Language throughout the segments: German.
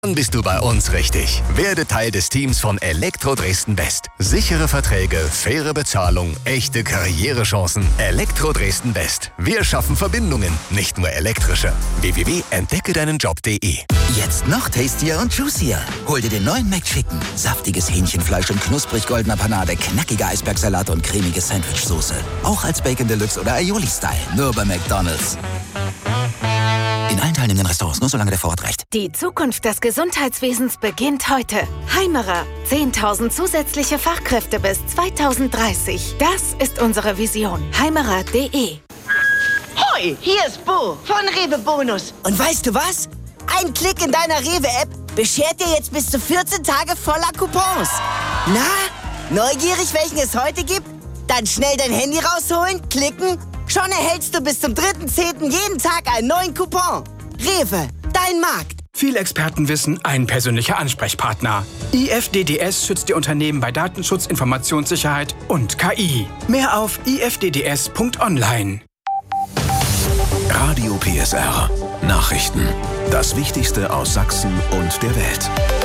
Dann bist du bei uns richtig. Werde Teil des Teams von Elektro Dresden West. Sichere Verträge, faire Bezahlung, echte Karrierechancen. Elektro Dresden West. Wir schaffen Verbindungen, nicht nur elektrische. www.entdeckedeinenjob.de. Jetzt noch tastier und juicier. Hol dir den neuen McChicken. Saftiges Hähnchenfleisch und knusprig goldener Panade, knackiger Eisbergsalat und cremige Sandwichsoße. Auch als Bacon Deluxe oder Aioli-Style. Nur bei McDonald's. In allen teilnehmenden Restaurants, nur solange der Vorrat reicht. Die Zukunft des Gesundheitswesens beginnt heute. Heimerer. 10.000 zusätzliche Fachkräfte bis 2030. Das ist unsere Vision. Heimerer.de. Hoi, hier ist Bo von Rewe Bonus. Und weißt du was? Ein Klick in deiner Rewe-App beschert dir jetzt bis zu 14 Tage voller Coupons. Na, neugierig, welchen es heute gibt? Dann schnell dein Handy rausholen, klicken. Schon erhältst du bis zum 3.10. jeden Tag einen neuen Coupon. Rewe, dein Markt. Viel Expertenwissen, ein persönlicher Ansprechpartner. IFDDS schützt die Unternehmen bei Datenschutz, Informationssicherheit und KI. Mehr auf ifdds.online. Radio PSR. Nachrichten. Das Wichtigste aus Sachsen und der Welt.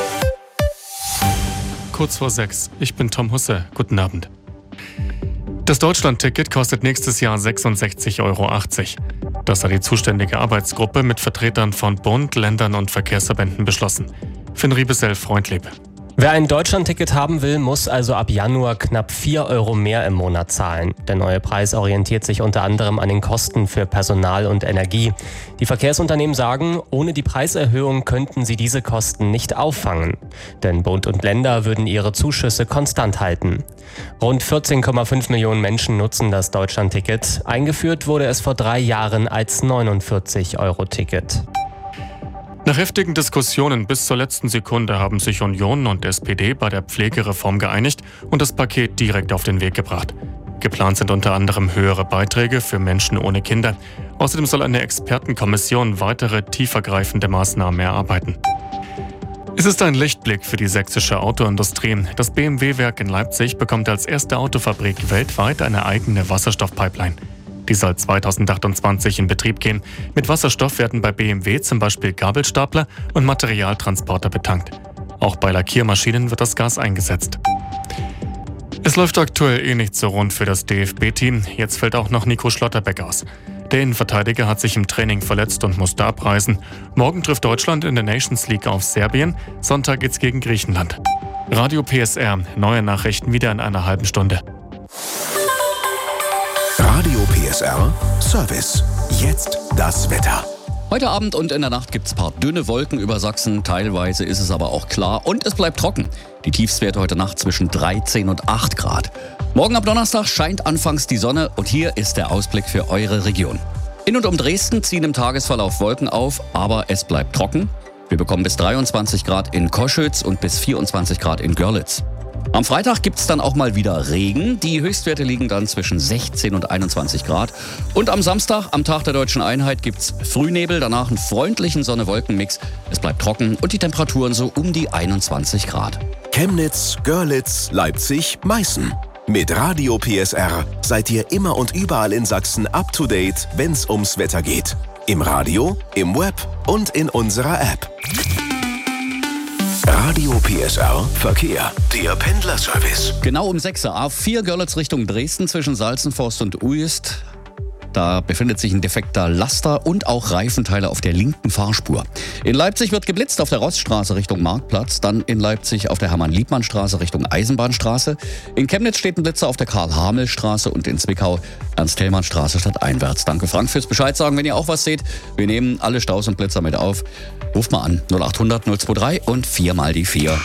Kurz vor 6. Ich bin Tom Husse. Guten Abend. Das Deutschland-Ticket kostet nächstes Jahr 66,80 €. Das hat die zuständige Arbeitsgruppe mit Vertretern von Bund, Ländern und Verkehrsverbänden beschlossen. Finn Riebesell-Freundlebe. Wer ein Deutschland-Ticket haben will, muss also ab Januar knapp 4 € mehr im Monat zahlen. Der neue Preis orientiert sich unter anderem an den Kosten für Personal und Energie. Die Verkehrsunternehmen sagen, ohne die Preiserhöhung könnten sie diese Kosten nicht auffangen. Denn Bund und Länder würden ihre Zuschüsse konstant halten. Rund 14,5 Millionen Menschen nutzen das Deutschland-Ticket. Eingeführt wurde es vor 3 Jahren als 49-Euro-Ticket. Nach heftigen Diskussionen bis zur letzten Sekunde haben sich Union und SPD bei der Pflegereform geeinigt und das Paket direkt auf den Weg gebracht. Geplant sind unter anderem höhere Beiträge für Menschen ohne Kinder. Außerdem soll eine Expertenkommission weitere tiefergreifende Maßnahmen erarbeiten. Es ist ein Lichtblick für die sächsische Autoindustrie. Das BMW-Werk in Leipzig bekommt als erste Autofabrik weltweit eine eigene Wasserstoffpipeline. Die soll 2028 in Betrieb gehen. Mit Wasserstoff werden bei BMW zum Beispiel Gabelstapler und Materialtransporter betankt. Auch bei Lackiermaschinen wird das Gas eingesetzt. Es läuft aktuell nicht so rund für das DFB-Team. Jetzt fällt auch noch Nico Schlotterbeck aus. Der Innenverteidiger hat sich im Training verletzt und musste abreisen. Morgen trifft Deutschland in der Nations League auf Serbien. Sonntag geht's gegen Griechenland. Radio PSR. Neue Nachrichten wieder in einer halben Stunde. Radio PSR Service. Jetzt das Wetter. Heute Abend und in der Nacht gibt es ein paar dünne Wolken über Sachsen. Teilweise ist es aber auch klar und es bleibt trocken. Die Tiefstwerte heute Nacht zwischen 13 und 8 Grad. Morgen ab Donnerstag scheint anfangs die Sonne und hier ist der Ausblick für eure Region. In und um Dresden ziehen im Tagesverlauf Wolken auf, aber es bleibt trocken. Wir bekommen bis 23 Grad in Koschütz und bis 24 Grad in Görlitz. Am Freitag gibt es dann auch mal wieder Regen. Die Höchstwerte liegen dann zwischen 16 und 21 Grad. Und am Samstag, am Tag der Deutschen Einheit, gibt es Frühnebel, danach einen freundlichen Sonne-Wolken-Mix. Es bleibt trocken und die Temperaturen so um die 21 Grad. Chemnitz, Görlitz, Leipzig, Meißen. Mit Radio PSR seid ihr immer und überall in Sachsen up to date, wenn's ums Wetter geht. Im Radio, im Web und in unserer App. Radio PSR Verkehr, der Pendlerservice. Genau um 6 Uhr A4 Görlitz Richtung Dresden zwischen Salzenforst und Uist. Da befindet sich ein defekter Laster und auch Reifenteile auf der linken Fahrspur. In Leipzig wird geblitzt auf der Rossstraße Richtung Marktplatz, dann in Leipzig auf der Hermann-Liebmann-Straße Richtung Eisenbahnstraße. In Chemnitz steht ein Blitzer auf der Karl-Hamel-Straße und in Zwickau Ernst-Thälmann-Straße stadteinwärts. Danke Frank fürs Bescheid sagen, wenn ihr auch was seht. Wir nehmen alle Staus und Blitzer mit auf. Ruft mal an 0800 023 und 4 mal die 4.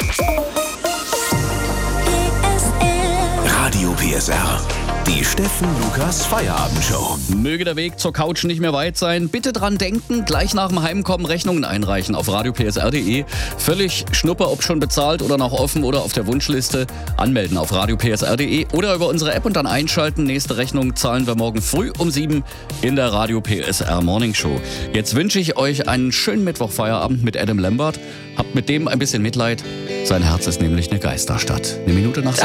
Radio PSR. Die Steffen Lukas Feierabendshow. Möge der Weg zur Couch nicht mehr weit sein. Bitte dran denken, gleich nach dem Heimkommen Rechnungen einreichen auf radiopsr.de. Völlig Schnuppe, ob schon bezahlt oder noch offen oder auf der Wunschliste. Anmelden auf radiopsr.de oder über unsere App und dann einschalten. Nächste Rechnung zahlen wir morgen früh um 7 in der Radio PSR Morning Show. Jetzt wünsche ich euch einen schönen Mittwoch-Feierabend mit Adam Lambert. Habt mit dem ein bisschen Mitleid. Sein Herz ist nämlich eine Geisterstadt. 1 Minute nach